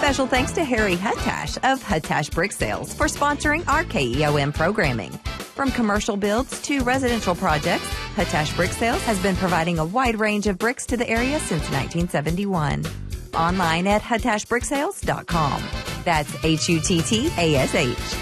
Special thanks to Harry Huttash of Huttash Brick Sales for sponsoring our KEOM programming. From commercial builds to residential projects, Huttash Brick Sales has been providing a wide range of bricks to the area since 1971. Online at huttashbricksales.com. That's HUTTASH.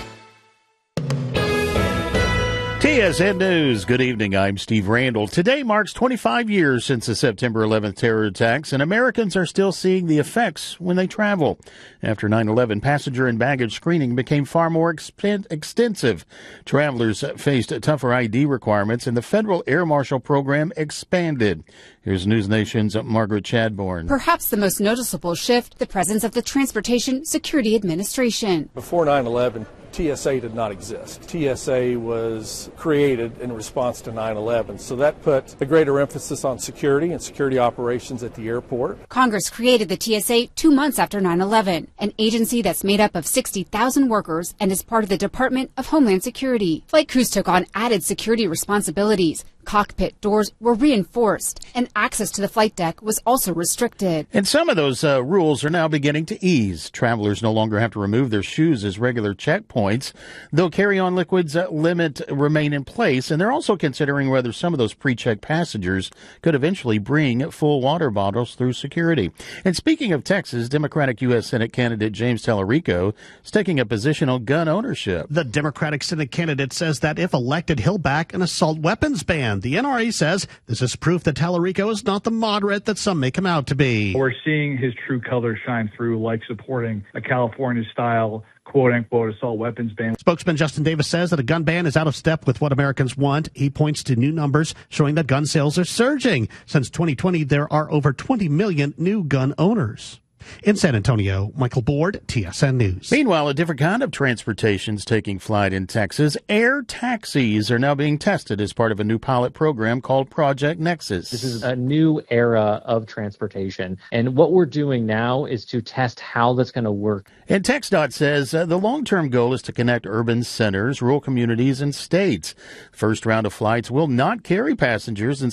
TSN News. Good evening. I'm Steve Randall. Today marks 25 years since the September 11th terror attacks, and Americans are still seeing the effects when they travel. After 9/11, passenger and baggage screening became far more extensive. Travelers faced tougher ID requirements, and the Federal Air Marshal Program expanded. Here's News Nation's Margaret Chadbourne. Perhaps the most noticeable shift, the presence of the Transportation Security Administration. Before 9/11, TSA did not exist. TSA was created in response to 9/11, so that put a greater emphasis on security and security operations at the airport. Congress created the TSA 2 months after 9/11, an agency that's made up of 60,000 workers and is part of the Department of Homeland Security. Flight crews took on added security responsibilities. Cockpit doors were reinforced, and access to the flight deck was also restricted. And some of those rules are now beginning to ease. Travelers no longer have to remove their shoes as regular checkpoints, though carry-on liquids limit remain in place, and they're also considering whether some of those pre-checked passengers could eventually bring full water bottles through security. And speaking of Texas, Democratic U.S. Senate candidate James Tallarico is taking a position on gun ownership. The Democratic Senate candidate says that if elected, he'll back an assault weapons ban. The NRA says this is proof that Tallarico is not the moderate that some make him out to be. We're seeing his true colors shine through, like supporting a California-style quote-unquote assault weapons ban. Spokesman Justin Davis says that a gun ban is out of step with what Americans want. He points to new numbers showing that gun sales are surging. Since 2020, there are over 20 million new gun owners. In San Antonio, Michael Board, TSN News. Meanwhile, a different kind of transportation is taking flight in Texas. Air taxis are now being tested as part of a new pilot program called Project Nexus. This is a new era of transportation, and what we're doing now is to test how that's going to work. And TxDOT says the long-term goal is to connect urban centers, rural communities, and states. First round of flights will not carry passengers, and